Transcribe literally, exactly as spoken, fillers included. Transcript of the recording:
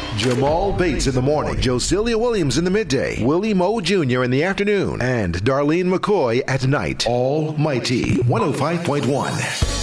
Jamal Bates in the morning, Josilia Williams in the midday, Willie Moe Junior in the afternoon, and Darlene McCoy at night. Almighty one oh five point one.